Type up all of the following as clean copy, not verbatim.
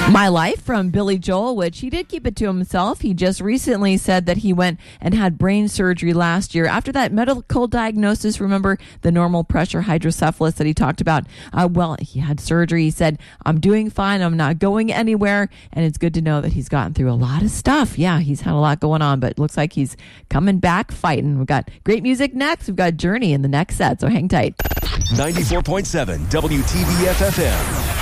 My Life from Billy Joel, which he did keep it to himself. He just recently said that he went and had brain surgery last year. After that medical diagnosis, remember the normal pressure hydrocephalus that he talked about? He had surgery. He said, I'm doing fine. I'm not going anywhere. And it's good to know that he's gotten through a lot of stuff. Yeah, he's had a lot going on, but it looks like he's coming back fighting. We've got great music next. We've got Journey in the next set, so hang tight. 94.7 WTVF-FM.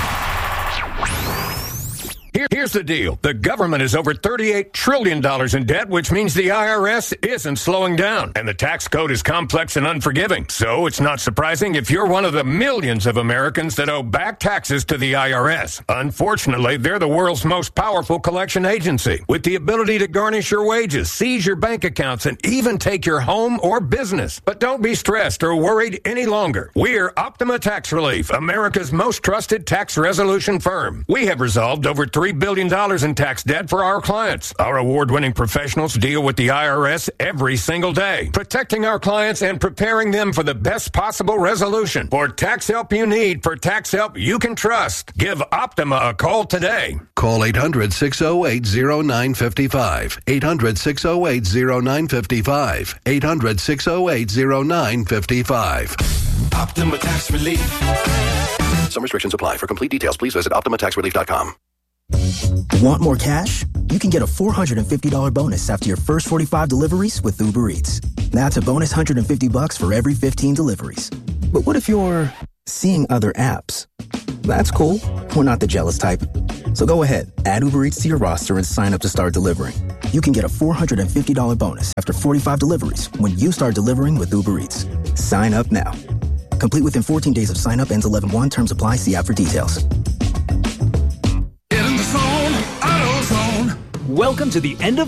Here's the deal. The government is over $38 trillion in debt, which means the IRS isn't slowing down. And the tax code is complex and unforgiving. So it's not surprising if you're one of the millions of Americans that owe back taxes to the IRS. Unfortunately, they're the world's most powerful collection agency, with the ability to garnish your wages, seize your bank accounts, and even take your home or business. But don't be stressed or worried any longer. We're Optima Tax Relief, America's most trusted tax resolution firm. We have resolved over $3 billion in tax debt for our clients. Our award-winning professionals deal with the IRS every single day, protecting our clients and preparing them for the best possible resolution. For tax help you need, for tax help you can trust, give Optima a call today. Call 800-608-0955. 800-608-0955. 800-608-0955. Optima Tax Relief. Some restrictions apply. For complete details, please visit OptimaTaxRelief.com. Want more cash? You can get a $450 bonus after your first 45 deliveries with Uber Eats. That's a bonus $150 for every 15 deliveries. But what if you're seeing other apps? That's cool. We're not the jealous type. So go ahead, add Uber Eats to your roster and sign up to start delivering. You can get a $450 bonus after 45 deliveries when you start delivering with Uber Eats. Sign up now. Complete within 14 days of sign up. Ends 11/1. Terms apply. See app for details. Welcome to the end of